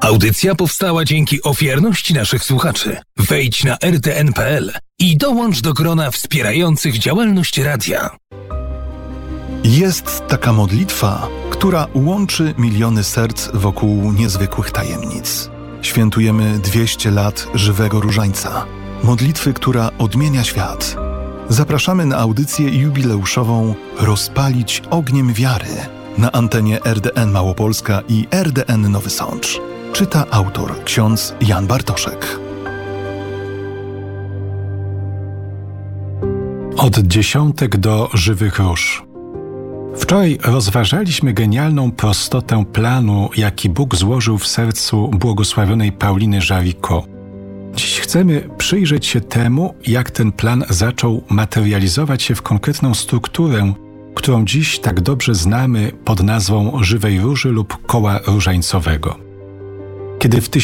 Audycja powstała dzięki ofiarności naszych słuchaczy. Wejdź na rtn.pl i dołącz do grona wspierających działalność radia. Jest taka modlitwa, która łączy miliony serc wokół niezwykłych tajemnic. Świętujemy 200 lat żywego różańca. Modlitwy, która odmienia świat. Zapraszamy na audycję jubileuszową Rozpalić ogniem wiary na antenie RDN Małopolska i RDN Nowy Sącz. Czyta autor, ksiądz Jan Bartoszek. Od dziesiątek do żywych róż. Wczoraj rozważaliśmy genialną prostotę planu, jaki Bóg złożył w sercu błogosławionej Pauliny Jaricot. Dziś chcemy przyjrzeć się temu, jak ten plan zaczął materializować się w konkretną strukturę, którą dziś tak dobrze znamy pod nazwą żywej róży lub koła różańcowego. Kiedy w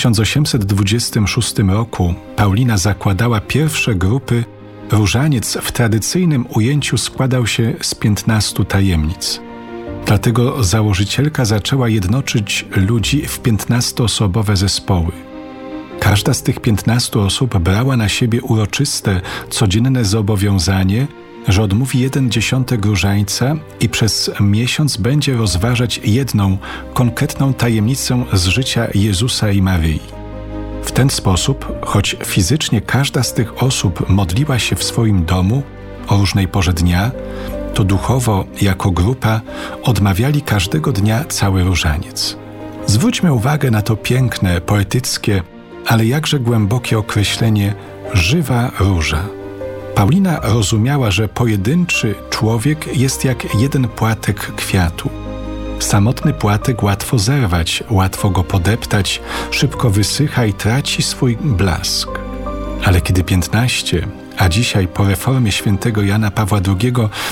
1826 roku Paulina zakładała pierwsze grupy, różaniec w tradycyjnym ujęciu składał się z 15 tajemnic. Dlatego założycielka zaczęła jednoczyć ludzi w 15-osobowe zespoły. Każda z tych 15 osób brała na siebie uroczyste, codzienne zobowiązanie, że odmówi 1/10 różańca i przez miesiąc będzie rozważać jedną, konkretną tajemnicę z życia Jezusa i Maryi. W ten sposób, choć fizycznie każda z tych osób modliła się w swoim domu o różnej porze dnia, to duchowo, jako grupa, odmawiali każdego dnia cały różaniec. Zwróćmy uwagę na to piękne, poetyckie, ale jakże głębokie określenie żywa róża. Paulina rozumiała, że pojedynczy człowiek jest jak jeden płatek kwiatu. Samotny płatek łatwo zerwać, łatwo go podeptać, szybko wysycha i traci swój blask. Ale kiedy 15, a dzisiaj po reformie świętego Jana Pawła II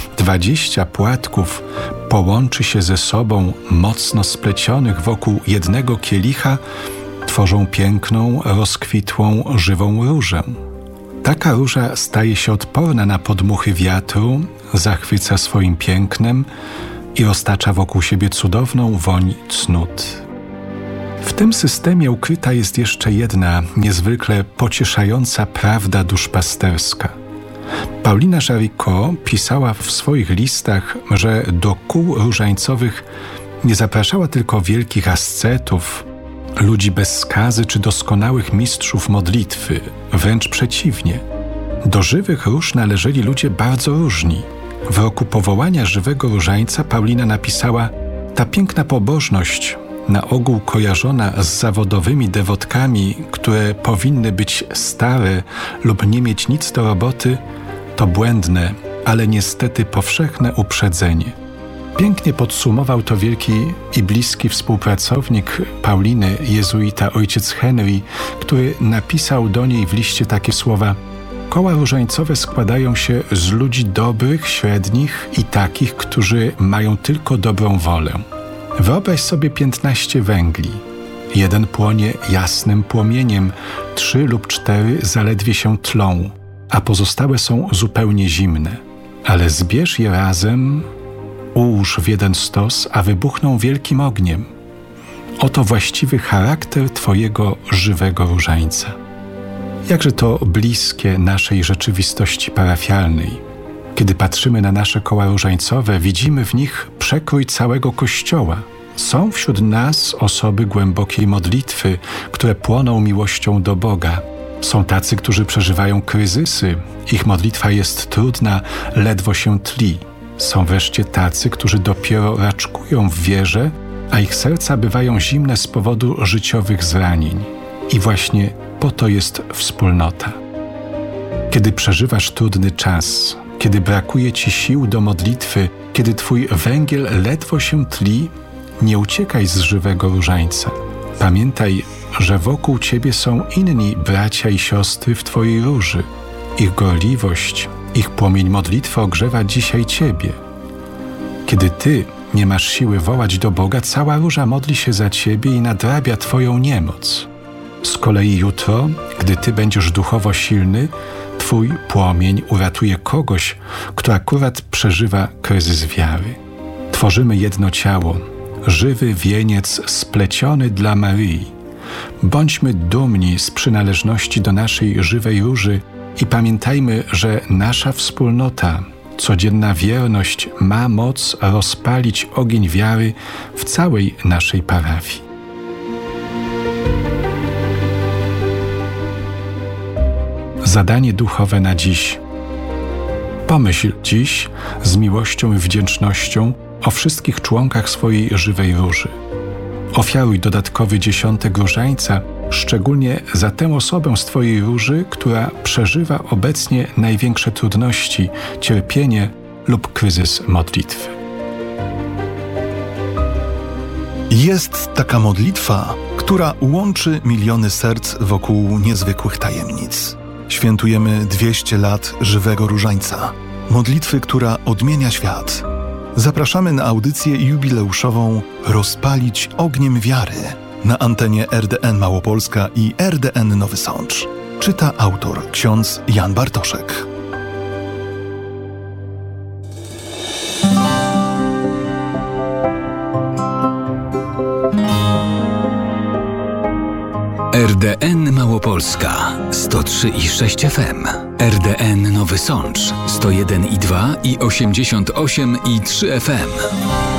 20 płatków połączy się ze sobą, mocno splecionych wokół jednego kielicha, tworzą piękną, rozkwitłą, żywą różę. Taka róża staje się odporna na podmuchy wiatru, zachwyca swoim pięknem i roztacza wokół siebie cudowną woń cnót. W tym systemie ukryta jest jeszcze jedna niezwykle pocieszająca prawda duszpasterska. Paulina Jaricot pisała w swoich listach, że do kół różańcowych nie zapraszała tylko wielkich ascetów, ludzi bez skazy czy doskonałych mistrzów modlitwy, wręcz przeciwnie. Do żywych róż należeli ludzie bardzo różni. W roku powołania żywego różańca Paulina napisała: ta piękna pobożność, na ogół kojarzona z zawodowymi dewotkami, które powinny być stare lub nie mieć nic do roboty, to błędne, ale niestety powszechne uprzedzenie. Pięknie podsumował to wielki i bliski współpracownik Pauliny, jezuita ojciec Henry, który napisał do niej w liście takie słowa: koła różańcowe składają się z ludzi dobrych, średnich i takich, którzy mają tylko dobrą wolę. Wyobraź sobie 15 węgli. Jeden płonie jasnym płomieniem, 3 lub 4 zaledwie się tlą, a pozostałe są zupełnie zimne. Ale zbierz je razem, ułóż w jeden stos, a wybuchną wielkim ogniem. Oto właściwy charakter Twojego żywego różańca. Jakże to bliskie naszej rzeczywistości parafialnej. Kiedy patrzymy na nasze koła różańcowe, widzimy w nich przekrój całego Kościoła. Są wśród nas osoby głębokiej modlitwy, które płoną miłością do Boga. Są tacy, którzy przeżywają kryzysy. Ich modlitwa jest trudna, ledwo się tli. Są wreszcie tacy, którzy dopiero raczkują w wierze, a ich serca bywają zimne z powodu życiowych zranień. I właśnie po to jest wspólnota. Kiedy przeżywasz trudny czas, kiedy brakuje ci sił do modlitwy, kiedy twój węgiel ledwo się tli, nie uciekaj z żywego różańca. Pamiętaj, że wokół ciebie są inni bracia i siostry w twojej róży. Ich gorliwość, ich płomień modlitwy ogrzewa dzisiaj ciebie. Kiedy ty nie masz siły wołać do Boga, cała róża modli się za ciebie i nadrabia twoją niemoc. Z kolei jutro, gdy ty będziesz duchowo silny, twój płomień uratuje kogoś, kto akurat przeżywa kryzys wiary. Tworzymy jedno ciało, żywy wieniec spleciony dla Maryi. Bądźmy dumni z przynależności do naszej żywej róży i pamiętajmy, że nasza wspólnota, codzienna wierność ma moc rozpalić ogień wiary w całej naszej parafii. Zadanie duchowe na dziś. Pomyśl dziś z miłością i wdzięcznością o wszystkich członkach swojej żywej róży. Ofiaruj dodatkowy 10 różańca, szczególnie za tę osobę z Twojej róży, która przeżywa obecnie największe trudności, cierpienie lub kryzys modlitwy. Jest taka modlitwa, która łączy miliony serc wokół niezwykłych tajemnic. Świętujemy 200 lat żywego różańca, modlitwy, która odmienia świat. Zapraszamy na audycję jubileuszową Rozpalić ogniem wiary na antenie RDN Małopolska i RDN Nowy Sącz. Czyta autor ksiądz Jan Bartoszek. RDN Małopolska 103,6 FM, RDN Nowy Sącz 101,2 i 88,3 FM.